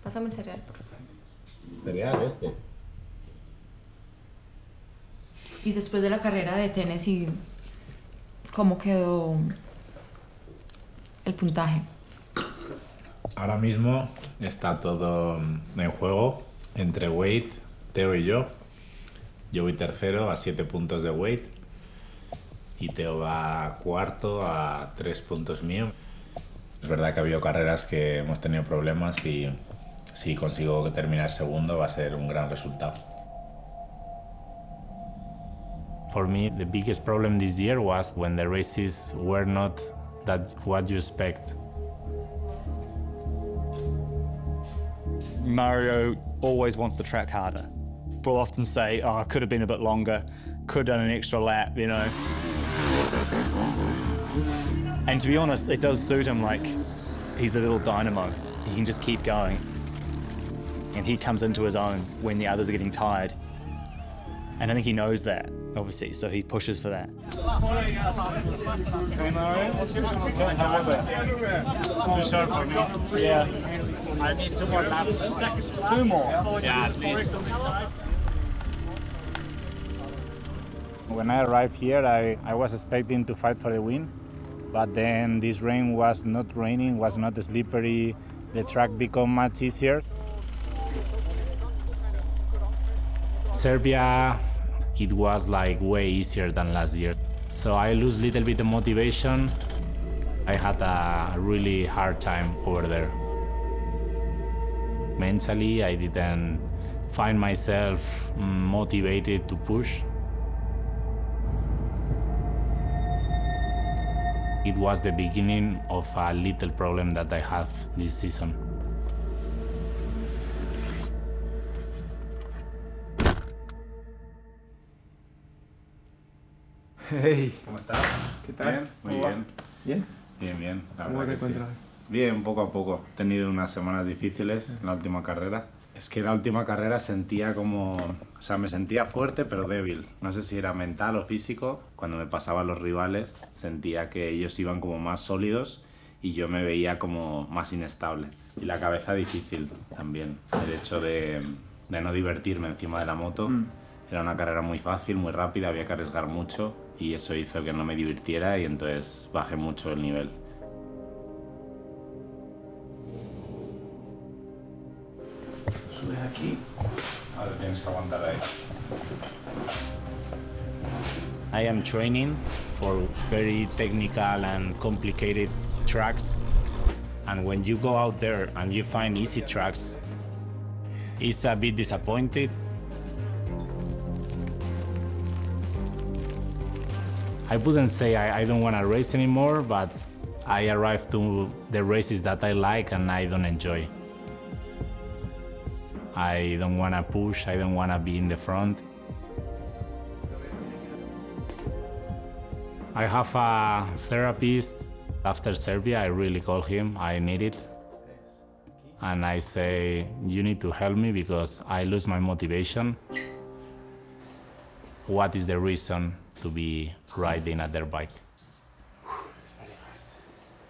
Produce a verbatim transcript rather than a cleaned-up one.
Pásame el cereal, por favor. ¿Cereal este? Sí. Y después de la carrera de Tennessee, ¿cómo quedó el puntaje? Ahora mismo está todo en juego entre Wade, Teo y yo. Yo voy tercero a siete puntos de Wade y Teo va cuarto a tres puntos mío. Es verdad que ha habido carreras que hemos tenido problemas y si consigo terminar segundo va a ser un gran resultado. For me, the biggest problem this year was when the races were not that what you expect. Mario always wants to track harder. We'll often say, oh, I could have been a bit longer, could have done an extra lap, you know. And to be honest, it does suit him. Like, he's a little dynamo. He can just keep going. And he comes into his own when the others are getting tired. And I think he knows that, obviously, so he pushes for that. How was it? Too short for me. Yeah. I need two more laps. Two more? Yeah, at least. When I arrived here, I, I was expecting to fight for the win, but then this rain was not raining, was not slippery, the track became much easier. Serbia, it was like way easier than last year. So I lose a little bit of motivation. I had a really hard time over there. Mentally, I didn't find myself motivated to push. It was the beginning of a little problem that I have this season. Hey, ¿Cómo estás? ¿qué tal? Bien, muy ¿Cómo va? bien. ¿Bien? Bien, bien. La ¿Cómo verdad te que sí. encuentras? Bien, poco a poco. He tenido unas semanas difíciles en la última carrera. Es que en la última carrera sentía como... O sea, me sentía fuerte pero débil. No sé si era mental o físico. Cuando me pasaban los rivales sentía que ellos iban como más sólidos y yo me veía como más inestable. Y la cabeza difícil también. El hecho de, de no divertirme encima de la moto. Mm. Era una carrera muy fácil, muy rápida, había que arriesgar mucho y eso hizo que no me divirtiera y entonces bajé mucho el nivel. Subes aquí. Ahora tienes que aguantar ahí. I am training for very technical and complicated tracks. And when you go out there and you find easy tracks, it's a bit disappointed. I wouldn't say I, I don't want to race anymore, but I arrived to the races that I like and I don't enjoy. I don't want to push, I don't want to be in the front. I have a therapist. After Serbia, I really call him, I need it. And I say, you need to help me because I lose my motivation. What is the reason to be riding a dirt bike?